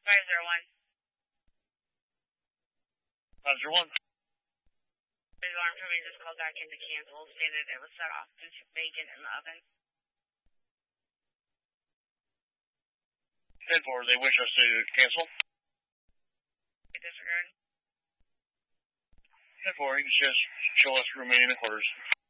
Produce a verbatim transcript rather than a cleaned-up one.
five zero one. five zero one. The alarm company just called back in to cancel, stated it was set off due to bacon in the oven. ten four, they wish us to cancel. Disregard. ten four, you can just show us remaining orders.